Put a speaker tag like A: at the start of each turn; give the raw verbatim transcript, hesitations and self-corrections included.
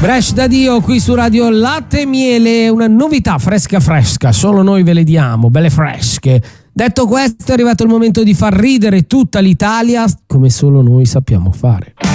A: Fresh da Dio qui su Radio Latte e Miele, una novità fresca fresca, solo noi ve le diamo, belle fresche. Detto questo, è arrivato il momento di far ridere tutta l'Italia come solo noi sappiamo fare.